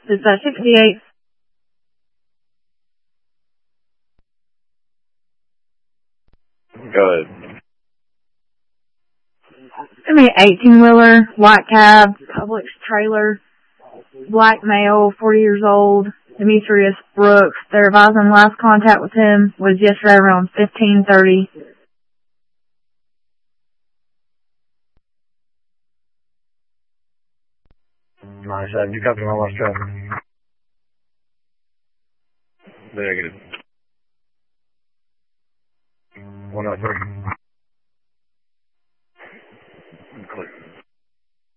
It's 68. Go ahead. I mean, 18-wheeler, white cab, Publix trailer, black male, 40 years old, Demetrius Brooks. They're advising last contact with him was yesterday around 15:30. Nice. You copy my last traffic? Negative.